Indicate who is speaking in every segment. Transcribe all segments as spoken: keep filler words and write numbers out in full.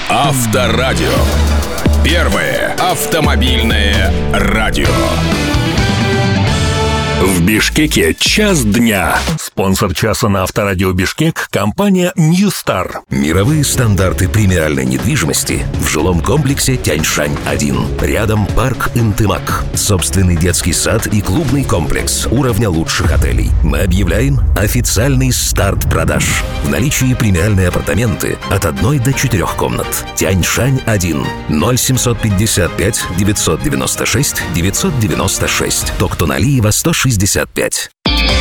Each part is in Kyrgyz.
Speaker 1: Авторадио. Первое автомобильное радио. В Бишкеке час дня.
Speaker 2: Спонсор часа на Авторадио Бишкек – компания Ньюстар.
Speaker 3: Мировые стандарты премиальной недвижимости в жилом комплексе Тяньшань один. Рядом парк Интымак. Собственный детский сад и клубный комплекс уровня лучших отелей. Мы объявляем официальный старт продаж. В наличии премиальные апартаменты от одной до четырех комнат. Тяньшань один. ноль семьсот пятьдесят пять девятьсот девяносто шесть девятьсот девяносто шесть. Токтоналиева сто шестьдесят пять.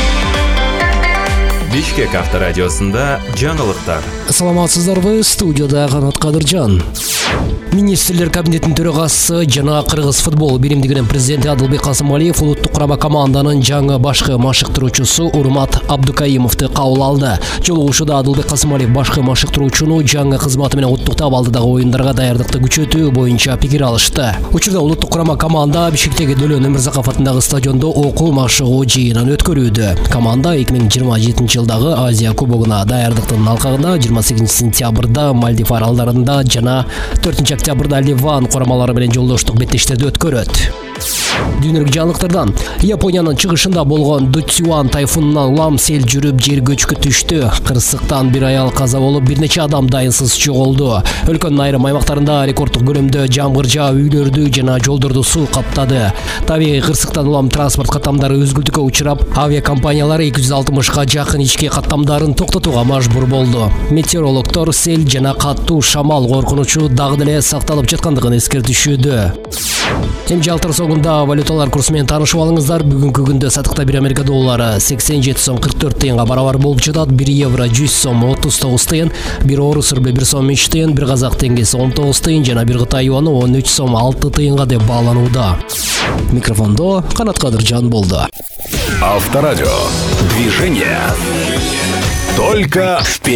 Speaker 4: Бишкек авторадиосында жаңылыктар.
Speaker 5: Саламатсыздарбы, студияда Канат Кадыржан. Министрлер кабинетinin төрағасы жана Кыргыз футбол биримдигинин президенти Адылбек Касымалиев улуттук курама команданын жаңы башкы машыктыруучусу Урмат Абдукаимовду кабыл алды. Жолугушууда Адылбек Касымалиев башкы машыктыруучуну жаңы кызматы менен куттуктап алдыдагы оюндарга даярдыкты күчөтүү боюнча пикир алышты. Учурда улуттук курама команда Бишкектеги Дөлөн Өмүрзаков атындагы стадиондо окуу машыгуу жыйынын өткөрүүдө. Команда эки миң жыйырма жетинчи жылдагы Азия кубогуна даярдыктын алкагында жыйырма сегизинчи сентябрда Мальдив аралдарында жана төртүнчү октябрда Ливан курамалары менен жолдоштук беттештерди өткөрөт. Дүйнөлүк жаңылыктардан Япониянын чыгышында болгон Дутсюан тайфунунан улам сел жүрүп жер көчкү түштү. Кырсыктан бир аял каза болуп, бир нече адам дайынсыз жоголду. Өлкөнүн айрым аймактарында рекорддук көлөмдө жамгыр жаап үйлөрдү жана жолдорду суу каптады. Табигый кырсыктан улам транспорт каттамдары өзгүлтүккө учурап, авиакомпаниялар эки жүз алтымышка жакын ички каттамдарын токтотууга мажбур болду. Метеорологдор сел жана каттуу шамал коркунучу дагы деле сакталып жаткандыгын эскертишүүдө. Эми жалтыр соңунда валюталар курсу менен таанышып алыңыздар. Бүгүнкү күндө сатыкта бир Америка доллары сексен жети сом кырк төрт тыйынга барабар болуп жатат. бир евро жүз сом отуз тогуз тыйын, бир орус рубль бир сом үч тыйын, бир казак теңгеси он тогуз тыйын жана бир кытай юаны он үч сом алты тыйынга деп бааланууда. Микрофондо Канат Кадыржан болду.
Speaker 1: Авторадио. Движение только вперед.